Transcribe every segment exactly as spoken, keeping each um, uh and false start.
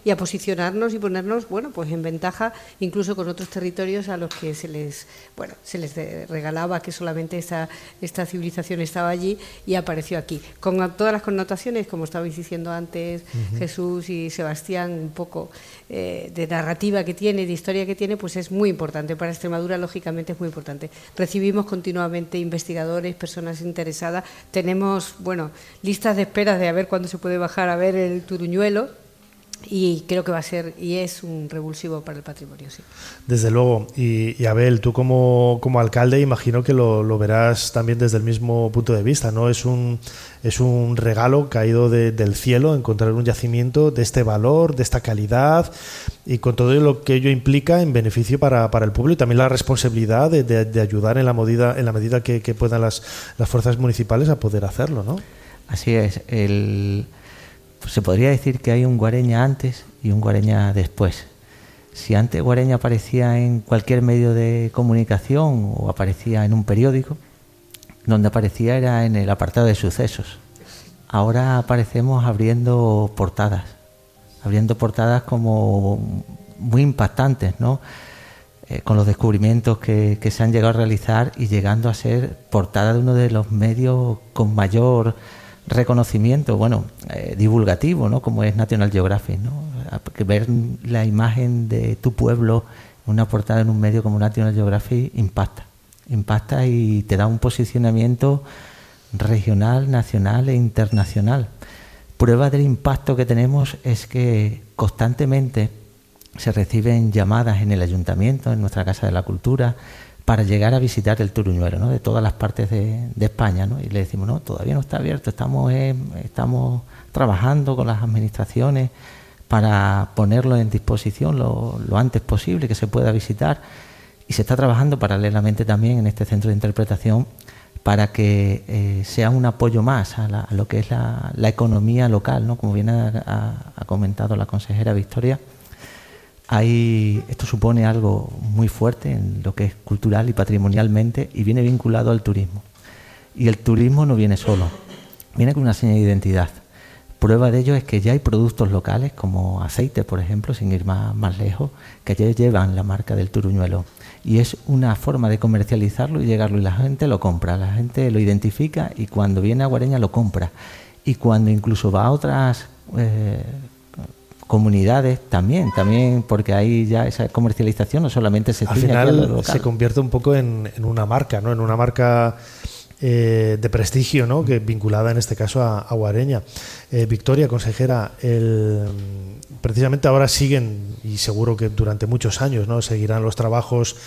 y a posicionarnos y ponernos, bueno, pues en ventaja incluso con otros territorios a los que se les, bueno, se les regalaba que solamente esta, esta civilización estaba allí y apareció aquí, con todas las connotaciones, como estabais diciendo antes, uh-huh. Jesús y Sebastián, un poco eh, de narrativa que tiene, de historia que tiene, pues es muy importante. Para Extremadura, lógicamente, es muy importante. Recibimos continuamente investigadores, personas interesadas. Tenemos, bueno, listas de espera de a ver cuándo se puede bajar a ver el Turuñuelo. Y creo que va a ser y es un revulsivo para el patrimonio, sí. Desde luego. Y, y Abel, tú como, como alcalde imagino que lo, lo verás también desde el mismo punto de vista, ¿no? Es un, es un regalo caído de, del cielo encontrar un yacimiento de este valor, de esta calidad y con todo lo que ello implica en beneficio para, para el pueblo y también la responsabilidad de, de, de ayudar en la medida, en la medida que, que puedan las, las fuerzas municipales a poder hacerlo, ¿no? Así es. El... Se podría decir que hay un Guareña antes y un Guareña después. Si antes Guareña aparecía en cualquier medio de comunicación o aparecía en un periódico, donde aparecía era en el apartado de sucesos. Ahora aparecemos abriendo portadas, abriendo portadas como muy impactantes, ¿no? Eh, con los descubrimientos que, que se han llegado a realizar y llegando a ser portada de uno de los medios con mayor reconocimiento, bueno, eh, divulgativo, ¿no? Como es National Geographic, ¿no? Que ver la imagen de tu pueblo en una portada en un medio como National Geographic impacta, impacta y te da un posicionamiento regional, nacional e internacional. Prueba del impacto que tenemos es que constantemente se reciben llamadas en el ayuntamiento, en nuestra Casa de la Cultura, para llegar a visitar el Turuñuelo, ¿no? De todas las partes de, de España, ¿no? Y le decimos, no, todavía no está abierto, estamos, eh, estamos trabajando con las administraciones para ponerlo en disposición lo, lo antes posible, que se pueda visitar. Y se está trabajando paralelamente también en este centro de interpretación para que eh, sea un apoyo más a, la, a lo que es la, la economía local, ¿no? Como bien ha, ha, ha comentado la consejera Victoria, hay, esto supone algo muy fuerte en lo que es cultural y patrimonialmente y viene vinculado al turismo. Y el turismo no viene solo, viene con una seña de identidad. Prueba de ello es que ya hay productos locales como aceite, por ejemplo, sin ir más, más lejos, que ya llevan la marca del Turuñuelo. Y es una forma de comercializarlo y llegarlo y la gente lo compra, la gente lo identifica y cuando viene a Guareña lo compra. Y cuando incluso va a otras Eh, comunidades también, también porque ahí ya esa comercialización no solamente se al final se convierte un poco en, en una marca, ¿no? En una marca eh, de prestigio, ¿no? Que vinculada en este caso a, a Guareña. Eh, Victoria, consejera, el, precisamente ahora siguen y seguro que durante muchos años, ¿no? Seguirán los trabajos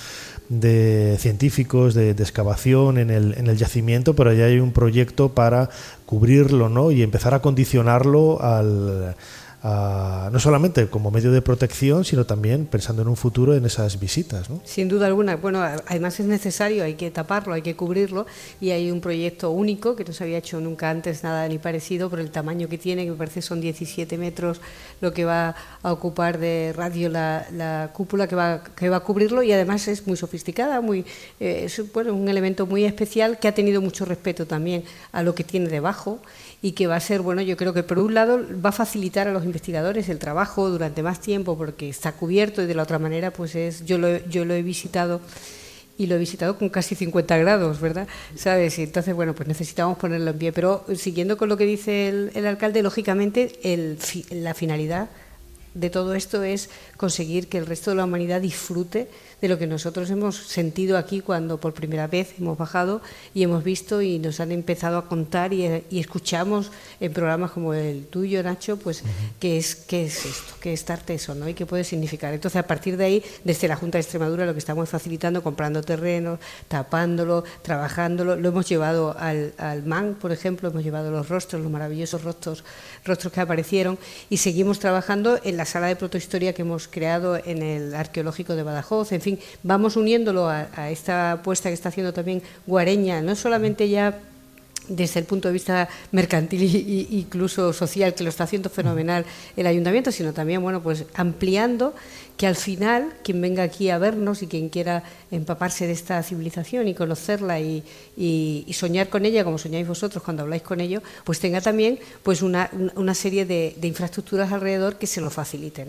de científicos de, de excavación en el, en el yacimiento, pero ya hay un proyecto para cubrirlo, ¿no? Y empezar a condicionarlo al Uh, no solamente como medio de protección, sino también pensando en un futuro en esas visitas, ¿no? Sin duda alguna. Bueno, además es necesario, hay que taparlo, hay que cubrirlo y hay un proyecto único que no se había hecho nunca antes nada ni parecido por el tamaño que tiene, que me parece son diecisiete metros lo que va a ocupar de radio la, la cúpula que va, que va a cubrirlo y además es muy sofisticada, muy eh, es bueno, un elemento muy especial que ha tenido mucho respeto también a lo que tiene debajo y que va a ser, bueno, yo creo que por un lado va a facilitar a los investigadores el trabajo durante más tiempo porque está cubierto y de la otra manera pues es, yo lo, yo lo he visitado y lo he visitado con casi cincuenta grados, ¿verdad? ¿Sabes? Y entonces, bueno, pues necesitamos ponerlo en pie, pero siguiendo con lo que dice el, el alcalde, lógicamente el, la finalidad de todo esto es conseguir que el resto de la humanidad disfrute de lo que nosotros hemos sentido aquí cuando por primera vez hemos bajado y hemos visto y nos han empezado a contar y, y escuchamos en programas como el tuyo, Nacho, pues uh-huh. qué es, qué es esto, qué es Tarteso, ¿no? Y qué puede significar. Entonces, a partir de ahí, desde la Junta de Extremadura lo que estamos facilitando, comprando terrenos, tapándolo, trabajándolo, lo hemos llevado al, al M A N, por ejemplo, hemos llevado los rostros, los maravillosos rostros, rostros que aparecieron y seguimos trabajando en la sala de protohistoria que hemos creado en el arqueológico de Badajoz, en fin, vamos uniéndolo a, a esta apuesta que está haciendo también Guareña, no solamente ya desde el punto de vista mercantil e incluso social, que lo está haciendo fenomenal el ayuntamiento, sino también, bueno, pues ampliando que al final quien venga aquí a vernos y quien quiera empaparse de esta civilización y conocerla y, y, y soñar con ella, como soñáis vosotros cuando habláis con ello, pues tenga también pues una, una serie de, de infraestructuras alrededor que se lo faciliten.